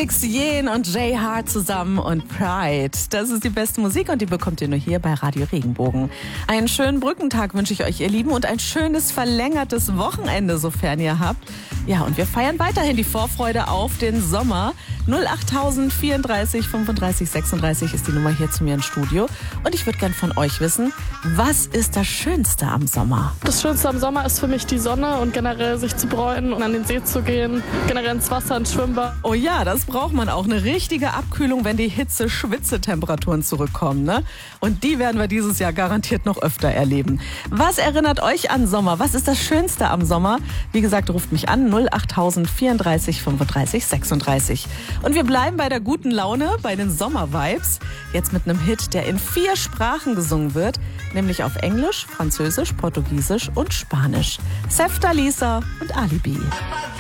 Felix Jähn und Jay Hart zusammen und Pride. Das ist die beste Musik und die bekommt ihr nur hier bei Radio Regenbogen. Einen schönen Brückentag wünsche ich euch, ihr Lieben, und ein schönes verlängertes Wochenende, sofern ihr habt. Ja, und wir feiern weiterhin die Vorfreude auf den Sommer. 08000 34 35 36 ist die Nummer hier zu mir ins Studio. Und ich würde gern von euch wissen, was ist das Schönste am Sommer? Das Schönste am Sommer ist für mich die Sonne und generell sich zu bräunen und an den See zu gehen, generell ins Wasser, ins Schwimmbad. Oh ja, das braucht man auch. Eine richtige Abkühlung, wenn die Hitze-Schwitze-Temperaturen zurückkommen, ne? Und die werden wir dieses Jahr garantiert noch öfter erleben. Was erinnert euch an Sommer? Was ist das Schönste am Sommer? Wie gesagt, ruft mich an, 08000 34 35 36. Und wir bleiben bei der guten Laune, bei den Sommer-Vibes. Jetzt mit einem Hit, der in 4 Sprachen gesungen wird, nämlich auf Englisch, Französisch, Portugiesisch und Spanisch. Sefta Lisa und Alibi.